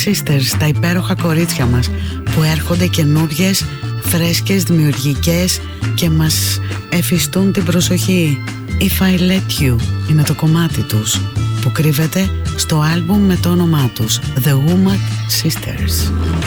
Sisters, τα υπέροχα κορίτσια μας που έρχονται καινούριες, φρέσκες, δημιουργικές και μας εφιστούν την προσοχή. If I Let You είναι το κομμάτι τους που κρύβεται στο άλμπουμ με το όνομά τους, The Womack Sisters.